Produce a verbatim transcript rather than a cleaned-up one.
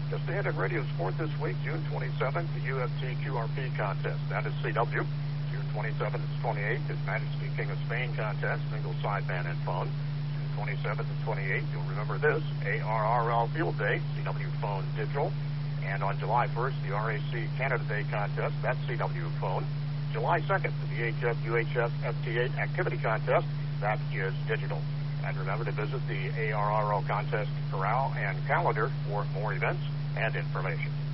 Just ahead in Radio Sport this week, June twenty-seventh, the U F C Q R P contest. That is C W. June twenty-seventh and twenty-eighth, His Majesty King of Spain contest, single sideband and phone. June twenty-seventh and twenty-eighth, you'll remember this, A R R L Field Day, C W phone digital. And on July first, the R A C Canada Day contest, that's C W phone. July second, the V H F U H F F T eight activity contest, that is digital. And remember to visit the A R R L contest corral and calendar for more events and information.